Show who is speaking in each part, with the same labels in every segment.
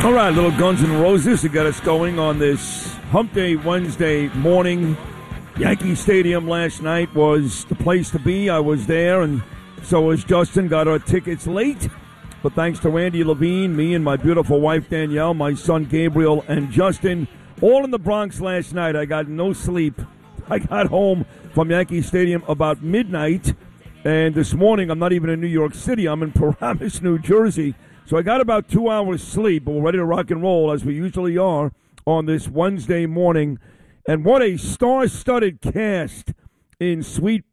Speaker 1: All right, little Guns N' Roses to get us going on this Hump Day Wednesday morning. Yankee Stadium last night was the place to be. I was there, and so was Justin. Got our tickets late, but thanks to Andy Levine, me and my beautiful wife Danielle, my son Gabriel, and Justin, all in the Bronx last night. I got no sleep. I got home from Yankee Stadium about midnight, and this morning I'm not even in New York City. I'm in Paramus, New Jersey. So I got about 2 hours sleep, but we're ready to rock and roll as we usually are on this Wednesday morning. And what a star-studded cast in Suite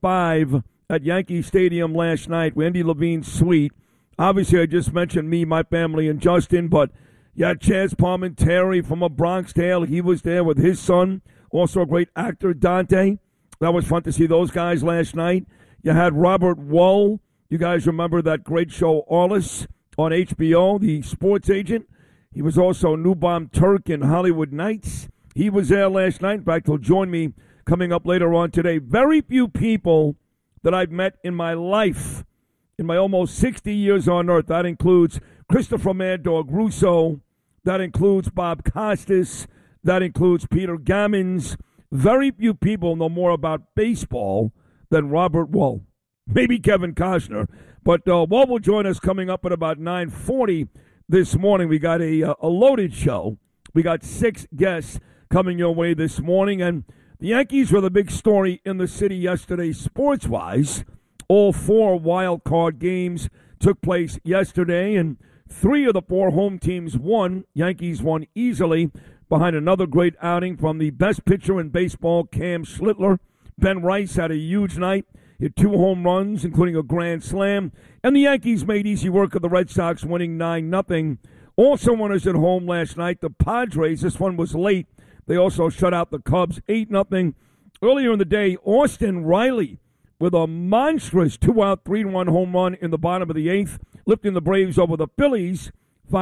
Speaker 1: 45 at Yankee Stadium last night, Andy Levine's suite. Obviously, I just mentioned me, my family, and Justin, but you had Chaz Palminteri from A Bronx Tale. He was there with his son, also a great actor, Dante. That was fun to see those guys last night. You had Robert Wuhl. You guys remember that great show, Arliss, on HBO, the sports agent. He was also Newbomb Turk in Hollywood Nights. He was there last night. In fact, he'll join me coming up later on today. Very few people that I've met in my life, in my almost 60 years on earth. That includes Christopher Mad Dog Russo. That includes Bob Costas. That includes Peter Gammons. Very few people know more about baseball than Robert Wuhl. Maybe Kevin Costner. But Wuhl will join us coming up at about 9:40 this morning. We got a loaded show. We got 6 guests coming your way this morning. And the Yankees were the big story in the city yesterday sports-wise. All 4 wild card games took place yesterday, and 3 of the 4 home teams won. Yankees won easily behind another great outing from the best pitcher in baseball, Cam Schlittler. Ben Rice had a huge night. Hit 2 home runs, including a grand slam. And the Yankees made easy work of the Red Sox, winning 9-0. Also winners at home last night, the Padres. This one was late. They also shut out the Cubs, 8-0. Earlier in the day, Austin Riley with a monstrous 2-out, 3-1 home run in the bottom of the 8th, lifting the Braves over the Phillies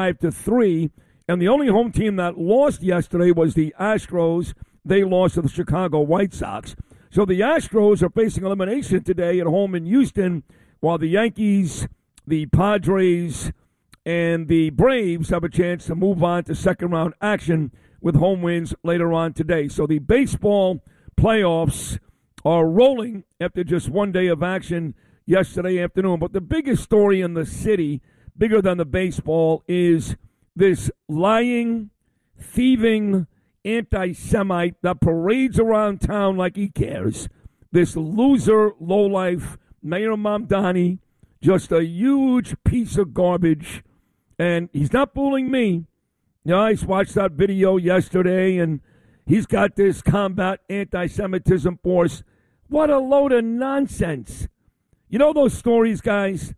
Speaker 1: 5-3. And the only home team that lost yesterday was the Astros. They lost to the Chicago White Sox. So the Astros are facing elimination today at home in Houston, while the Yankees, the Padres, and the Braves have a chance to move on to second-round action with home wins later on today. So the baseball playoffs are rolling after just one day of action yesterday afternoon. But the biggest story in the city, bigger than the baseball, is this lying, thieving anti-Semite that parades around town like he cares. This loser, lowlife, Mayor Mamdani, just a huge piece of garbage. And he's not fooling me. You know, I watched that video yesterday, and he's got this combat anti-Semitism force. What a load of nonsense. You know those stories, guys?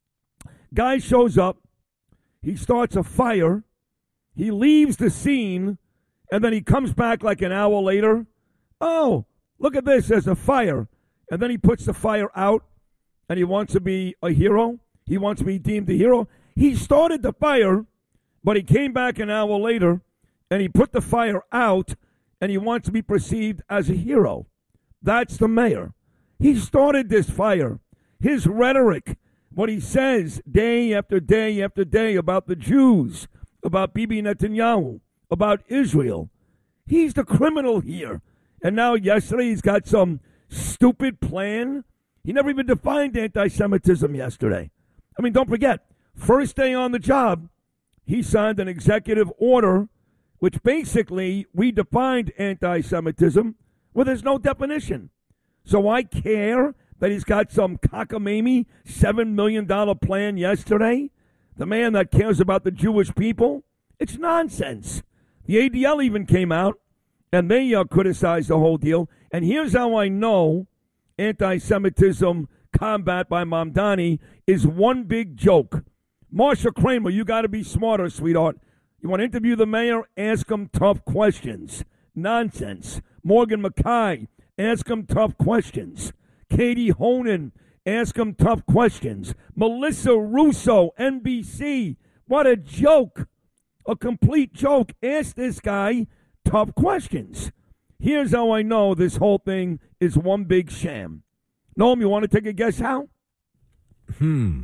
Speaker 1: Guy shows up. He starts a fire. He leaves the scene. And then he comes back like an hour later. Oh, look at this, there's a fire. And then he puts the fire out, and he wants to be a hero. He wants to be deemed a hero. He started the fire, but he came back an hour later, and he put the fire out, and he wants to be perceived as a hero. That's the mayor. He started this fire. His rhetoric, what he says day after day after day about the Jews, about Bibi Netanyahu, about Israel. He's the criminal here. And now yesterday he's got some stupid plan. He never even defined anti-Semitism yesterday. I mean, don't forget, first day on the job, he signed an executive order which basically redefined anti-Semitism where there's no definition. So I care that he's got some cockamamie $7 million plan yesterday. The man that cares about the Jewish people. It's nonsense. The ADL even came out, and they criticized the whole deal. And here's how I know anti-Semitism combat by Mamdani is one big joke. Marsha Kramer, you got to be smarter, sweetheart. You want to interview the mayor? Ask him tough questions. Nonsense. Morgan McKay, ask him tough questions. Katie Honan, ask him tough questions. Melissa Russo, NBC, what a joke. A complete joke. Ask this guy tough questions. Here's how I know this whole thing is one big sham. Noam, you want to take a guess how?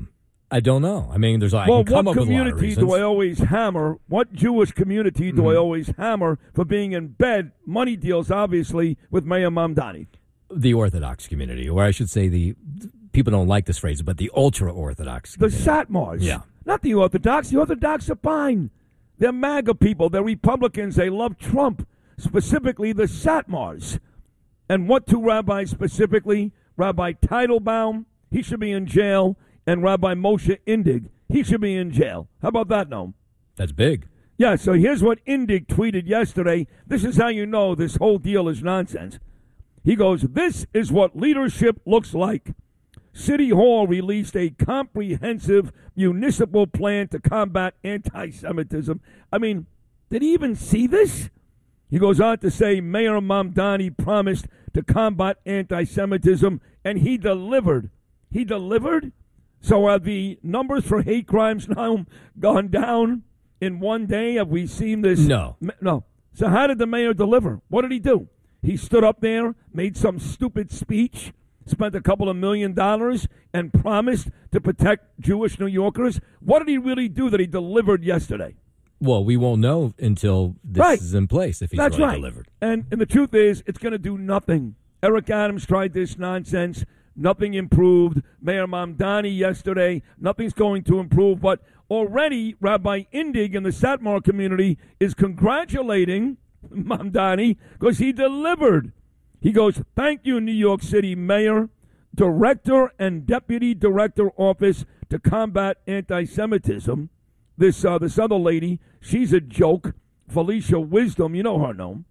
Speaker 2: I don't know. I mean, I
Speaker 1: Well,
Speaker 2: can come
Speaker 1: what
Speaker 2: up with a lot of
Speaker 1: community
Speaker 2: reasons.
Speaker 1: do I always hammer? What Jewish community do I always hammer for being in bed? Money deals, obviously, with Mayor Mamdani.
Speaker 2: The Orthodox community, or I should say the people don't like this phrase, but the ultra-Orthodox
Speaker 1: The
Speaker 2: community.
Speaker 1: Satmars.
Speaker 2: Yeah.
Speaker 1: Not the Orthodox. The Orthodox are fine. They're MAGA people. They're Republicans. They love Trump. Specifically, the Satmars. And what two rabbis specifically? Rabbi Teitelbaum, he should be in jail, and Rabbi Moshe Indig, he should be in jail. How about that, Noam?
Speaker 2: That's big.
Speaker 1: Yeah, so here's what Indig tweeted yesterday. This is how you know this whole deal is nonsense. He goes, "This is what leadership looks like. City Hall released a comprehensive municipal plan to combat anti-Semitism." I mean, did he even see this? He goes on to say Mayor Mamdani promised to combat anti-Semitism, and he delivered. He delivered? So have the numbers for hate crimes now gone down in one day? Have we seen this?
Speaker 2: No.
Speaker 1: No. So how did the mayor deliver? What did he do? He stood up there, made some stupid speech, spent a couple of $1 million, and promised to protect Jewish New Yorkers. What did he really do that he delivered yesterday?
Speaker 2: Well, we won't know until this is in place if he's
Speaker 1: That's
Speaker 2: really
Speaker 1: right.
Speaker 2: delivered.
Speaker 1: And the truth is, it's going to do nothing. Eric Adams tried this nonsense. Nothing improved. Mayor Mamdani yesterday, nothing's going to improve. But already, Rabbi Indig in the Satmar community is congratulating Mamdani because he delivered. He goes, "Thank you, New York City Mayor, Director and Deputy Director Office to Combat Anti-Semitism." This other lady, she's a joke. Felicia Wisdom, you know her, Noam.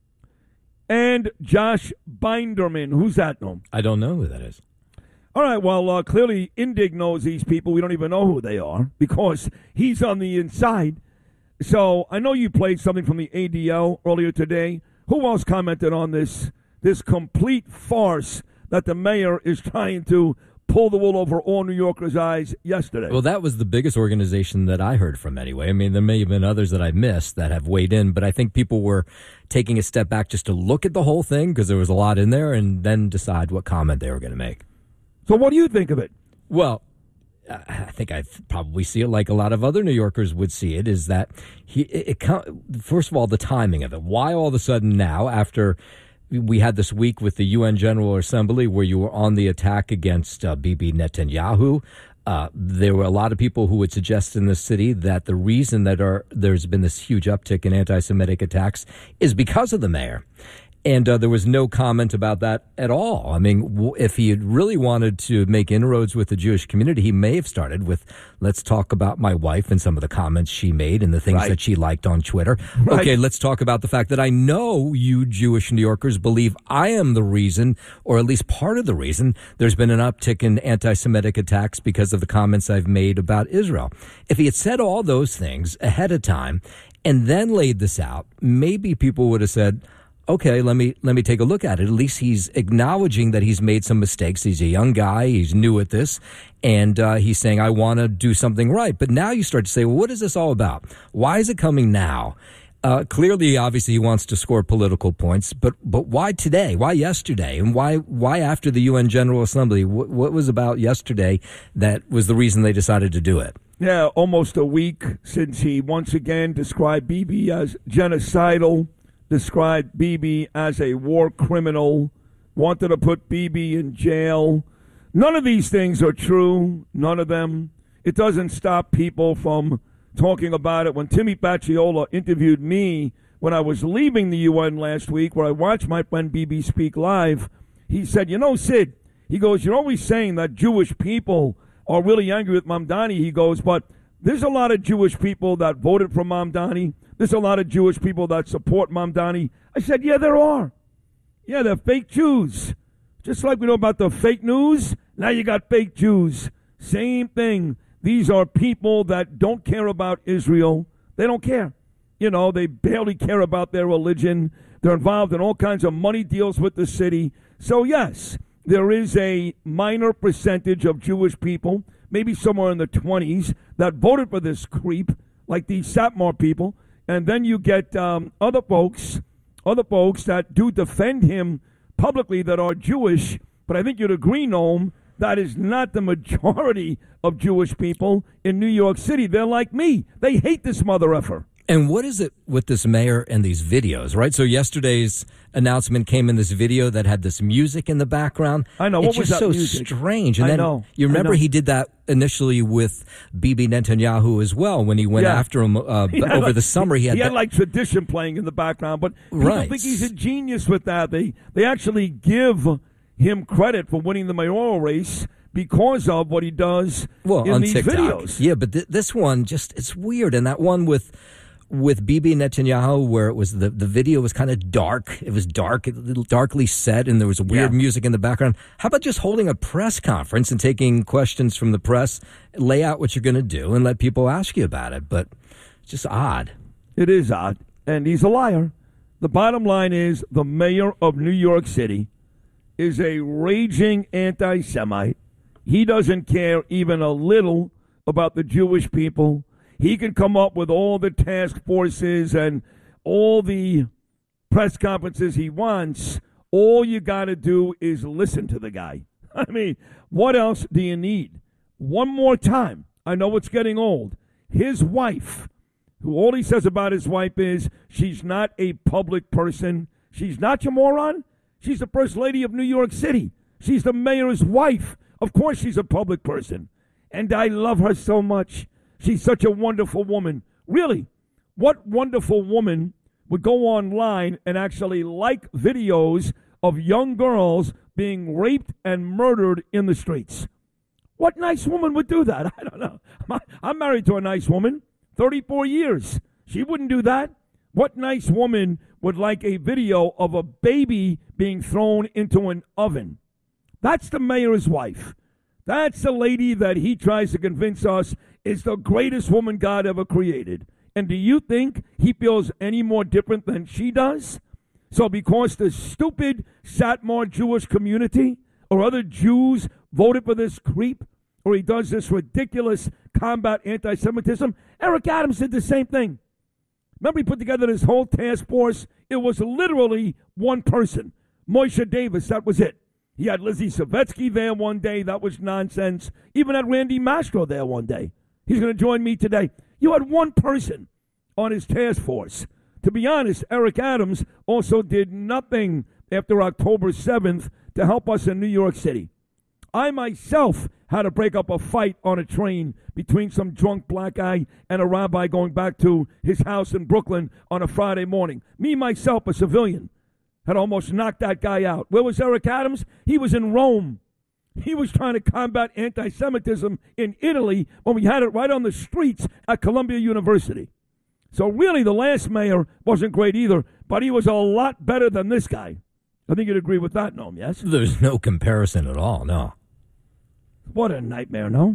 Speaker 1: And Josh Binderman. Who's that, Noam?
Speaker 2: I don't know who that is.
Speaker 1: All right, well, clearly Indig knows these people. We don't even know who they are because he's on the inside. So I know you played something from the ADL earlier today. Who else commented on this complete farce that the mayor is trying to pull the wool over all New Yorkers' eyes yesterday?
Speaker 2: Well, that was the biggest organization that I heard from anyway. I mean, there may have been others that I missed that have weighed in, but I think people were taking a step back just to look at the whole thing because there was a lot in there and then decide what comment they were going to make.
Speaker 1: So what do you think of it?
Speaker 2: Well, I think I probably see it like a lot of other New Yorkers would see it, is that first of all, the timing of it. Why all of a sudden now, after we had this week with the UN General Assembly where you were on the attack against Bibi Netanyahu, there were a lot of people who would suggest in the city that the reason that there's been this huge uptick in anti-Semitic attacks is because of the mayor. And there was no comment about that at all. I mean, if he had really wanted to make inroads with the Jewish community, he may have started with, let's talk about my wife and some of the comments she made and the things that she liked on Twitter. Right. Okay, let's talk about the fact that I know you Jewish New Yorkers believe I am the reason, or at least part of the reason, there's been an uptick in anti-Semitic attacks because of the comments I've made about Israel. If he had said all those things ahead of time and then laid this out, maybe people would have said, okay, let me take a look at it. At least he's acknowledging that he's made some mistakes. He's a young guy. He's new at this. And he's saying, I want to do something right. But now you start to say, well, what is this all about? Why is it coming now? Clearly, obviously, he wants to score political points. But why today? Why yesterday? And why after the UN General Assembly? What was about yesterday that was the reason they decided to do it?
Speaker 1: Yeah, almost a week since he once again described Bibi as genocidal, described Bibi as a war criminal, wanted to put Bibi in jail. None of these things are true, none of them. It doesn't stop people from talking about it. When Timmy Bacciola interviewed me when I was leaving the UN last week, where I watched my friend Bibi speak live, he said, you know, Sid, he goes, you're always saying that Jewish people are really angry with Mamdani. He goes, but there's a lot of Jewish people that voted for Mamdani. There's a lot of Jewish people that support Mamdani. I said, yeah, there are. Yeah, they're fake Jews. Just like we know about the fake news, now you got fake Jews. Same thing. These are people that don't care about Israel. They don't care. You know, they barely care about their religion. They're involved in all kinds of money deals with the city. So, yes, there is a minor percentage of Jewish people, maybe somewhere in the 20s, that voted for this creep, like these Satmar people. And then you get other folks that do defend him publicly that are Jewish. But I think you'd agree, Noam, That is not the majority of Jewish people in New York City. They're like me. They hate this mother effer.
Speaker 2: And what is it with this mayor and these videos, right? So yesterday's announcement came in this video that had this music in the background.
Speaker 1: I know. What was that music?
Speaker 2: It's just so strange. And
Speaker 1: I
Speaker 2: then
Speaker 1: know.
Speaker 2: You remember he did that initially with Bibi Netanyahu as well when he went after him over the summer. He had
Speaker 1: like tradition playing in the background. But people
Speaker 2: right.
Speaker 1: think he's a genius with that. They actually give him credit for winning the mayoral race because of what he does in these
Speaker 2: TikTok.
Speaker 1: Videos.
Speaker 2: Yeah, but this one it's weird. And that one with Bibi Netanyahu, where it was the video was kind of dark. It was dark, darkly set, and there was weird music in the background. How about just holding a press conference and taking questions from the press, lay out what you're going to do, and let people ask you about it? But it's just odd.
Speaker 1: It is odd, and he's a liar. The bottom line is the mayor of New York City is a raging anti-Semite. He doesn't care even a little about the Jewish people. He can come up with all the task forces and all the press conferences he wants. All you got to do is listen to the guy. I mean, what else do you need? One more time. I know it's getting old. His wife, who all he says about his wife is she's not a public person. She's not, you moron. She's the First Lady of New York City. She's the mayor's wife. Of course she's a public person. And I love her so much. She's such a wonderful woman. Really, what wonderful woman would go online and actually like videos of young girls being raped and murdered in the streets? What nice woman would do that? I don't know. I'm married to a nice woman, 34 years. She wouldn't do that. What nice woman would like a video of a baby being thrown into an oven? That's the mayor's wife. That's the lady that he tries to convince us is the greatest woman God ever created. And do you think he feels any more different than she does? So because the stupid Satmar Jewish community or other Jews voted for this creep, or he does this ridiculous combat anti-Semitism, Eric Adams did the same thing. Remember, he put together this whole task force. It was literally one person, Moshe Davis. That was it. He had Lizzie Savetsky there one day. That was nonsense. Even had Randy Mastro there one day. He's going to join me today. You had one person on his task force. To be honest, Eric Adams also did nothing after October 7th to help us in New York City. I myself had to break up a fight on a train between some drunk black guy and a rabbi going back to his house in Brooklyn on a Friday morning. Me, myself, a civilian, had almost knocked that guy out. Where was Eric Adams? He was in Rome. He was trying to combat anti-Semitism in Italy when we had it right on the streets at Columbia University. So really, the last mayor wasn't great either, but he was a lot better than this guy. I think you'd agree with that, Noam, yes?
Speaker 2: There's no comparison at all, no.
Speaker 1: What a nightmare, no?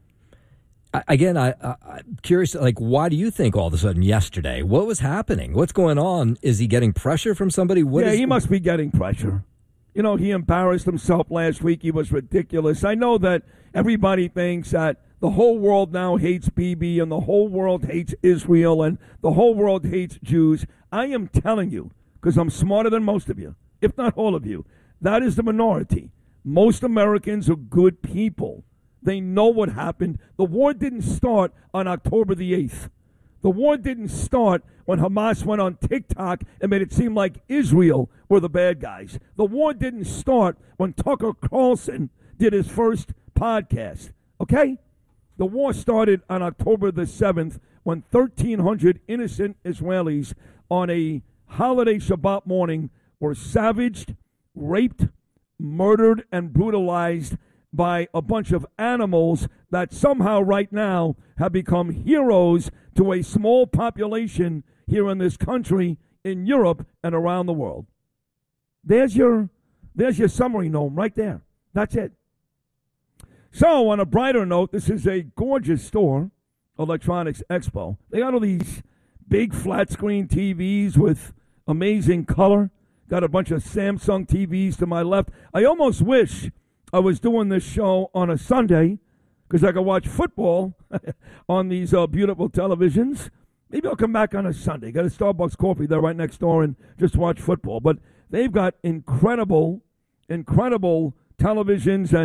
Speaker 2: I'm curious, why do you think all of a sudden yesterday? What was happening? What's going on? Is he getting pressure from somebody?
Speaker 1: He must be getting pressure. You know, he embarrassed himself last week. He was ridiculous. I know that everybody thinks that the whole world now hates Bibi and the whole world hates Israel and the whole world hates Jews. I am telling you, because I'm smarter than most of you, if not all of you, that is the minority. Most Americans are good people. They know what happened. The war didn't start on October the 8th. The war didn't start when Hamas went on TikTok and made it seem like Israel were the bad guys. The war didn't start when Tucker Carlson did his first podcast. Okay? The war started on October the 7th when 1,300 innocent Israelis on a holiday Shabbat morning were savaged, raped, murdered, and brutalized by a bunch of animals that somehow right now have become heroes to a small population here in this country, in Europe, and around the world. There's your summary, Noam, right there. That's it. So, on a brighter note, this is a gorgeous store, Electronics Expo. They got all these big flat screen TVs with amazing color. Got a bunch of Samsung TVs to my left. I almost wish I was doing this show on a Sunday because I could watch football on these beautiful televisions. Maybe I'll come back on a Sunday. Got a Starbucks coffee there right next door and just watch football. But they've got incredible televisions and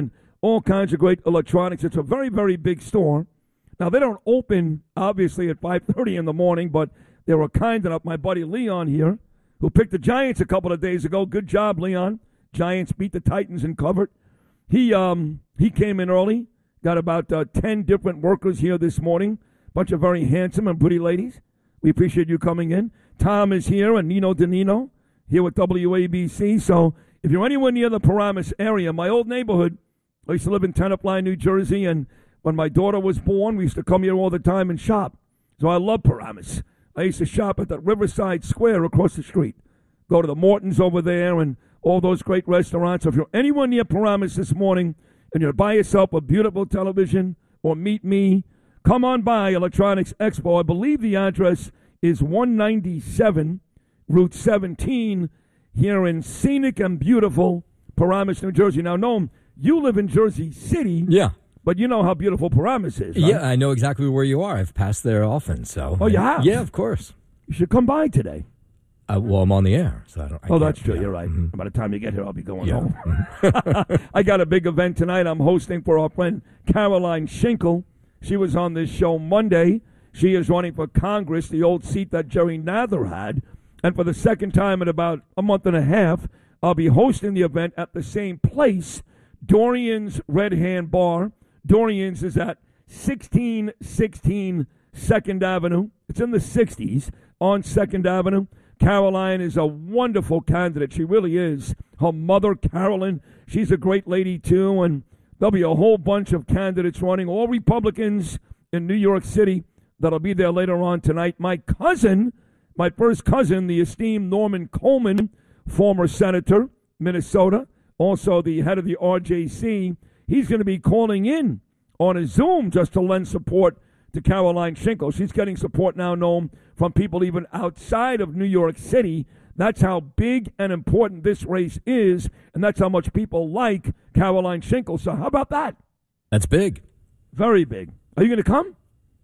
Speaker 1: all kinds of great electronics. It's a very, very big store. Now, they don't open, obviously, at 5:30 in the morning, but they were kind enough. My buddy Leon here, who picked the Giants a couple of days ago. Good job, Leon. Giants beat the Titans and covered. He came in early, got about 10 different workers here this morning, bunch of very handsome and pretty ladies. We appreciate you coming in. Tom is here and Nino DeNino here with WABC. So if you're anywhere near the Paramus area, my old neighborhood, I used to live in Tenafly, New Jersey, and when my daughter was born, we used to come here all the time and shop. So I love Paramus. I used to shop at the Riverside Square across the street. Go to the Mortons over there and all those great restaurants. So if you're anywhere near Paramus this morning and you're buy yourself a beautiful television or meet me, come on by Electronics Expo. I believe the address is 197 Route 17 here in scenic and beautiful Paramus, New Jersey. Now, Noam, you live in Jersey City.
Speaker 2: Yeah.
Speaker 1: But you know how beautiful Paramus is, right?
Speaker 2: Yeah, I know exactly where you are. I've passed there often. So.
Speaker 1: Oh, you have?
Speaker 2: Yeah, of course.
Speaker 1: You should come by today.
Speaker 2: Well, I'm on the air, so I don't.
Speaker 1: Oh, that's true.
Speaker 2: Yeah.
Speaker 1: You're right.
Speaker 2: Mm-hmm.
Speaker 1: By the time you get here, I'll be going
Speaker 2: Yeah.
Speaker 1: home. I got a big event tonight. I'm hosting for our friend Caroline Schinkel. She was on this show Monday. She is running for Congress, the old seat that Jerry Nadler had. And for the second time in about a month and a half, I'll be hosting the event at the same place, Dorian's Red Hand Bar. Dorian's is at 1616 2nd Avenue. It's in the 60s on 2nd Avenue. Caroline is a wonderful candidate. She really is. Her mother, Carolyn, she's a great lady, too. And there'll be a whole bunch of candidates running, all Republicans in New York City that'll be there later on tonight. My cousin, my first cousin, the esteemed Norman Coleman, former senator, Minnesota, also the head of the RJC, he's going to be calling in on a Zoom just to lend support to Caroline Schinkel. She's getting support now, Noam, from people even outside of New York City. That's how big and important this race is, and that's how much people like Caroline Schinkel. So how about that?
Speaker 2: That's big.
Speaker 1: Very big. Are you going to come?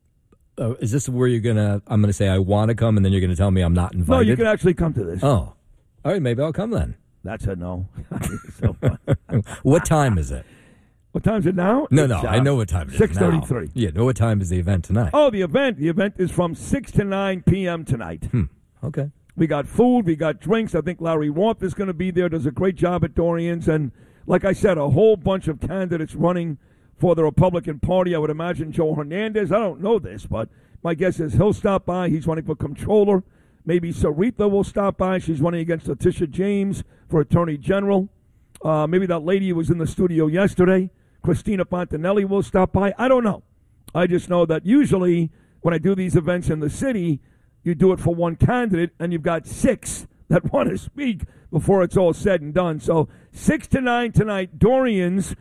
Speaker 2: Is this where you're going to, I'm going to say I want to come, and then you're going to tell me I'm not invited?
Speaker 1: No, you can actually come to this.
Speaker 2: Oh. All right, maybe I'll come then.
Speaker 1: That's a no. So fun.
Speaker 2: What time is it?
Speaker 1: What time is it now?
Speaker 2: No,
Speaker 1: It's,
Speaker 2: I know what time it is
Speaker 1: 6:33.
Speaker 2: now. Yeah, know what time is the event tonight?
Speaker 1: Oh, the event. The event is from 6 to 9 p.m. tonight.
Speaker 2: Okay.
Speaker 1: We got food. We got drinks. I think Larry Roth is going to be there. Does a great job at Dorian's. And like I said, a whole bunch of candidates running for the Republican Party. I would imagine Joe Hernandez. I don't know this, but my guess is he'll stop by. He's running for comptroller. Maybe Sarita will stop by. She's running against Letitia James for Attorney General. Maybe that lady who was in the studio yesterday, Christina Fontanelli, will stop by. I don't know. I just know that usually when I do these events in the city, you do it for one candidate, and you've got 6 that want to speak before it's all said and done. So 6 to 9 tonight, Dorian's,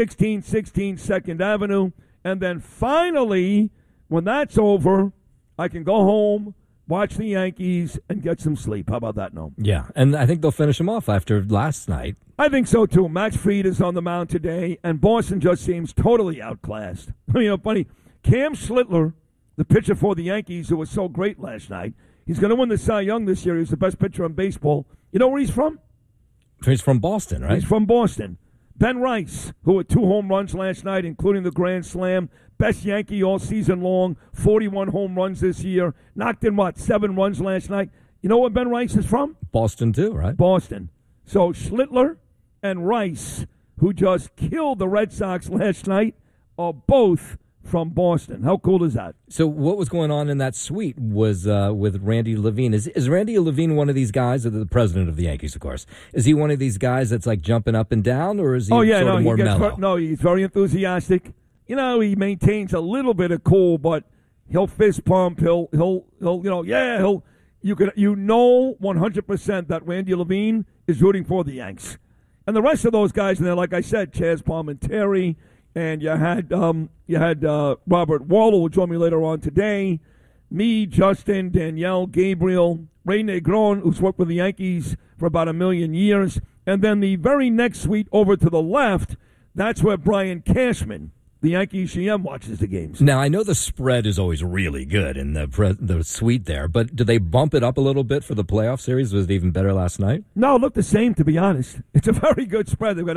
Speaker 1: 1616 2nd Avenue. And then finally, when that's over, I can go home, watch the Yankees, and get some sleep. How about that, no?
Speaker 2: Yeah, and I think they'll finish them off after last night.
Speaker 1: I think so, too. Max Fried is on the mound today, and Boston just seems totally outclassed. Funny, Cam Schlittler, the pitcher for the Yankees, who was so great last night, he's going to win the Cy Young this year. He's the best pitcher in baseball. You know where he's from?
Speaker 2: He's from Boston, right?
Speaker 1: He's from Boston. Ben Rice, who had 2 home runs last night, including the Grand Slam, best Yankee all season long, 41 home runs this year, knocked in, 7 runs last night. You know where Ben Rice is from?
Speaker 2: Boston, too, right?
Speaker 1: Boston. So Schlittler and Rice, who just killed the Red Sox last night, are both from Boston. How cool is that?
Speaker 2: So what was going on in that suite was with Randy Levine. Is Randy Levine one of these guys, the president of the Yankees, of course? Is he one of these guys that's like jumping up and down, or is he more mellow?
Speaker 1: No, he's very enthusiastic. He maintains a little bit of cool, but he'll fist pump. He'll 100% that Randy Levine is rooting for the Yanks. And the rest of those guys in there, like I said, Chaz Palminteri, and you had Robert Waller, who will join me later on today, me, Justin, Danielle, Gabriel, Ray Negron, who's worked with the Yankees for about 1 million years, and then the very next suite over to the left, that's where Brian Cashman, the Yankees GM, watches the games.
Speaker 2: Now, I know the spread is always really good in the suite there, but do they bump it up a little bit for the playoff series? Was it even better last night?
Speaker 1: No, it looked the same, to be honest. It's a very good spread. They've got